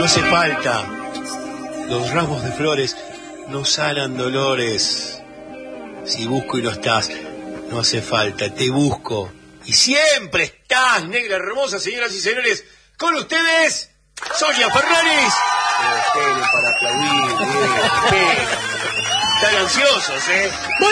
hace falta. Los ramos de flores no sanan dolores. Si busco y no estás, no hace falta, te busco. Y siempre estás, negra hermosa, señoras y señores. Con ustedes, Sonia Ferraris. Esperen para aplaudir, Están ansiosos, ¿eh?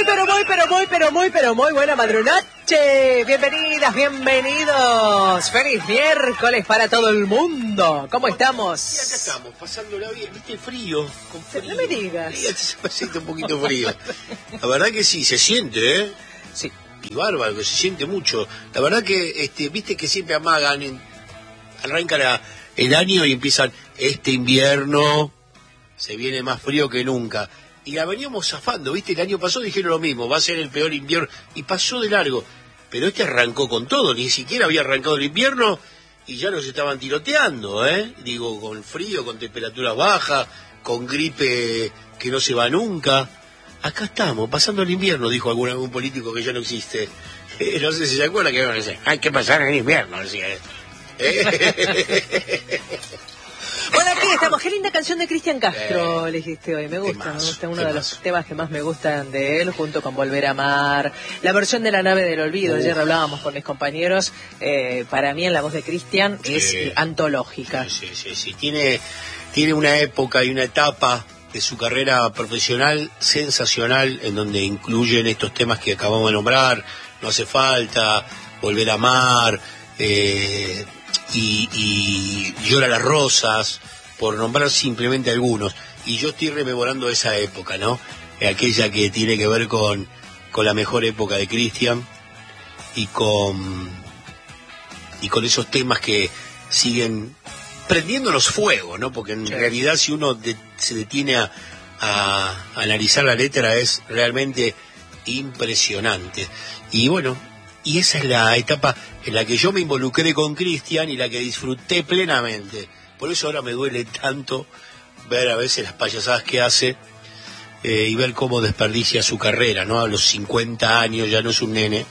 Muy buena madrunoche. Bienvenidas, bienvenidos. Feliz miércoles para todo el mundo. ¿Cómo estamos? Y acá estamos, pasándola bien. ¿Viste? Frío, con frío. No me digas. Se siente un poquito frío. La verdad que sí, se siente, ¿eh? Sí. Y bárbaro, que se siente mucho. La verdad que, viste que siempre amagan, arranca el año y empiezan, este invierno se viene más frío que nunca. Y la veníamos zafando, ¿viste? El año pasado dijeron lo mismo, va a ser el peor invierno, y pasó de largo. Pero este arrancó con todo, ni siquiera había arrancado el invierno, y ya nos estaban tiroteando, ¿eh? Digo, con frío, con temperaturas bajas, con gripe que no se va nunca. Acá estamos, pasando el invierno, dijo algún político que ya no existe. No sé si se acuerda que decía, hay que pasar el invierno, decía. Bueno, aquí estamos. Qué linda canción de Cristian Castro elegiste hoy. Me gusta uno de los temas que más me gustan de él, junto con Volver a Amar. La versión de La Nave del Olvido, ayer hablábamos con mis compañeros. Para mí, en la voz de Cristian, es antológica. Sí. Tiene una época y una etapa de su carrera profesional sensacional, en donde incluyen estos temas que acabamos de nombrar, No hace falta, Volver a Amar, y Llora las rosas, por nombrar simplemente algunos. Y yo estoy rememorando esa época, ¿no? Aquella que tiene que ver con la mejor época de Cristian y con esos temas que siguen prendiéndonos fuego, ¿no? Porque en realidad, si uno se detiene a analizar la letra, es realmente impresionante. Y bueno, y esa es la etapa en la que yo me involucré con Cristian y la que disfruté plenamente. Por eso ahora me duele tanto ver a veces las payasadas que hace y ver cómo desperdicia su carrera, ¿no? A los 50 años ya no es un nene.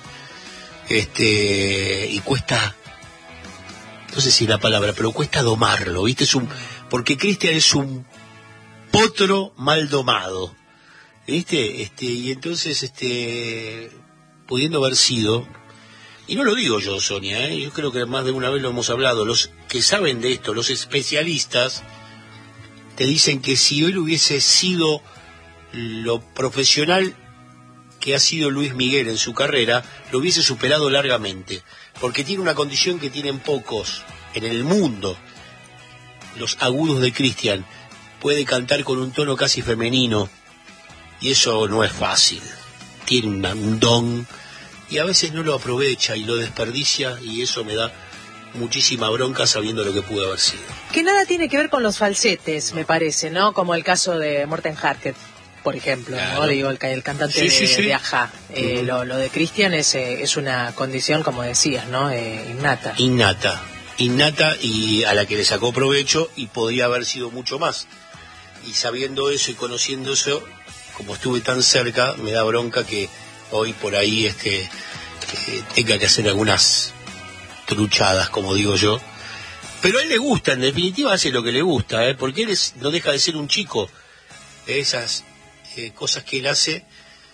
Y cuesta, no sé si es la palabra, pero cuesta domarlo, ¿viste? Porque Cristian es un potro mal domado, ¿viste? Y entonces, pudiendo haber sido, y no lo digo yo, Sonia, yo creo que más de una vez lo hemos hablado, los que saben de esto, los especialistas, te dicen que si él hubiese sido lo profesional que ha sido Luis Miguel en su carrera, lo hubiese superado largamente, porque tiene una condición que tienen pocos en el mundo. Los agudos de Cristian, puede cantar con un tono casi femenino, y eso no es fácil. Tiene un don, y a veces no lo aprovecha y lo desperdicia, y eso me da muchísima bronca sabiendo lo que pudo haber sido. Que nada tiene que ver con los falsetes, me parece, ¿no? Como el caso de Morten Harket, por ejemplo, claro. ¿No? Digo, el cantante de Ajá. Lo de Cristian es una condición, como decías, ¿no? Innata, y a la que le sacó provecho, y podría haber sido mucho más. Y sabiendo eso y conociendo eso, como estuve tan cerca, me da bronca que hoy por ahí tenga que hacer algunas truchadas, como digo yo. Pero a él le gusta, en definitiva hace lo que le gusta, porque él no deja de ser un chico. Esas cosas que él hace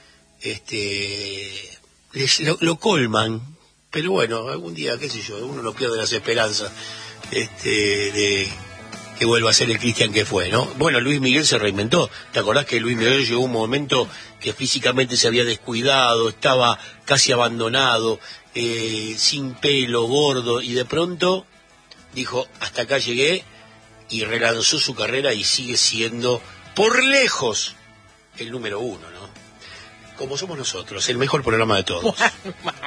lo colman. Pero bueno, algún día, qué sé yo, uno no pierde las esperanzas de que vuelva a ser el Cristian que fue, ¿no? Bueno, Luis Miguel se reinventó. ¿Te acordás que Luis Miguel llegó un momento que físicamente se había descuidado, estaba casi abandonado, sin pelo, gordo, y de pronto dijo, hasta acá llegué, y relanzó su carrera y sigue siendo, por lejos, el número 1, ¿no? Como somos nosotros, el mejor programa de todos.